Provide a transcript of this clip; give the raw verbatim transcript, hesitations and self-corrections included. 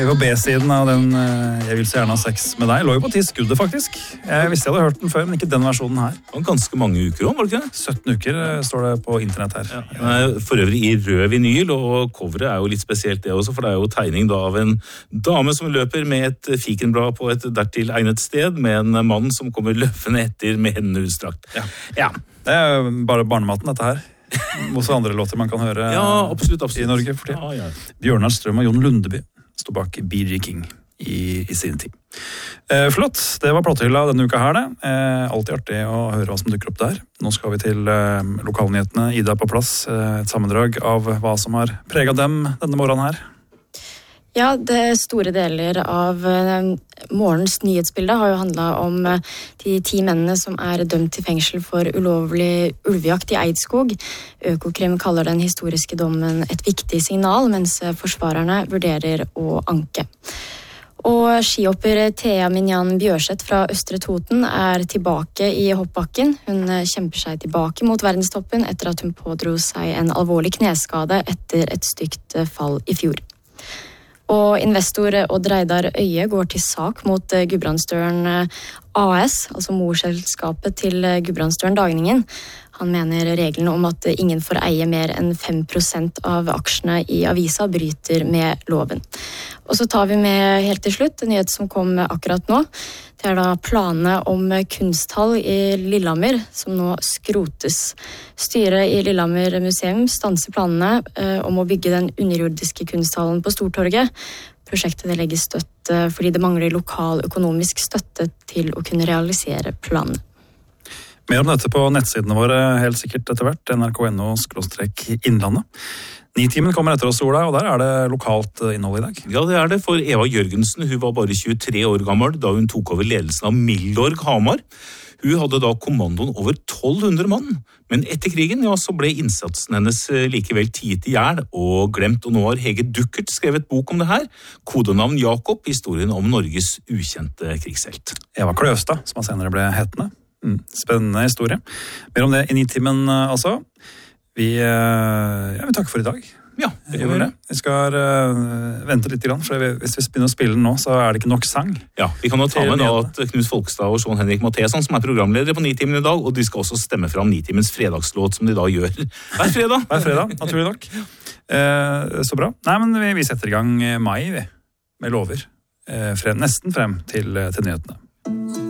På B-siden av den Jeg vil så gjerne ha sex med deg lå jo på ti skuddet faktisk. Jeg visste jeg hadde hørt den før, men ikke den versjonen her. Det var ganske mange uker også, var det ikke? sytten uker står det på internett her. Ja. For øvrig i rød vinyl, og coveret er jo litt spesielt det også, for det er jo tegning da av en dame som løper med et fikenblad på et dertil egnet sted, med en mann som kommer løpende etter med hendene utstrakt. Ja. Ja, det er bare barnematen dette her. Også andre låter man kan høre ja, absolutt, absolutt. I Norge for tiden. Ja, ja. Bjørnar Strøm og Jon Lundeby stod bak B G King i, i sin tid. Eh, flott, det var platehylla denne uka her det. Eh, alltid artig å høre hva som dukker opp der. Nå skal vi til eh, lokalnyhetene. Ida på plass, eh, et sammendrag av hva som har preget dem denne morgenen her. Ja, det store deler av uh, morgens nyhetsbilde har jo handlet om uh, de ti mennene som er dømt til fengsel for ulovlig ulvejakt i Eidskog. Økokrim kaller den historiske dommen et viktig signal, mens uh, forsvarerne vurderer å anke. Og skihopper Thea Minjan Bjørseth fra Østre Toten er tilbake i hoppbakken. Hun uh, kjemper seg tilbake mot verdenstoppen etter at hun pådro seg en alvorlig kneskade etter et stygt uh, fall i fjor. Og investor Odd Reidar Øye går til sak mot Gudbrandsdølen A S, altså morselskapet til Gudbrandsdølen Dagningen. Han mener reglene om at ingen får eie mer enn fem prosent av aksjene i avisa bryter med loven. Og så tar vi med helt til slutt en nyhet som kom akkurat nå. Det er da planene om kunsthall i Lillehammer som nå skrotes. Styret i Lillehammer museum stanser planene eh, om å bygge den underjordiske kunsthallen på Stortorget. Prosjektet legger støtt eh, fordi det mangler lokal økonomisk støtte til å kunne realisere planene. Mer om dette på nettsidene våre helt sikkert etter hvert, N R K N O skråstrek innlandet. Nitimen kommer etter oss, Ola, og der er det lokalt innhold i dag. Ja, det er det, for Eva Jørgensen, hun var bare tjuetre år gammel da hun tok over ledelsen av Mildorg Hamar. Hun hadde da kommandoen over tolv hundre mann, men etter krigen ja, så ble innsatsen hennes likevel tiet i hjel og glemt, og nå har Hege Duckert skrevet bok om det her. Kodenavn Jakob, historien om Norges ukjente krigshelt. Eva Kløstad, som han senere ble hetende. Mm, spennende historie. Mer om det i Nitimen, altså. Vi, ja, vi takker for i dag. Ja, det gjør vi. Vi skal uh, vente litt, for hvis vi begynner å spille den nå, så er det ikke nok sang. Ja, vi kan jo ta med da at Knut Folkstad og Sean Henrik Matheson, som er programledere på Nitimen i dag, og de skal også stemme fram Nitimens fredagslåt, som de da gjør hver fredag. Hver fredag, naturlig nok. Uh, så bra. Nei, men vi, vi setter i gang mai, vi, med lover. Uh, frem, nesten frem til, til nyhetene.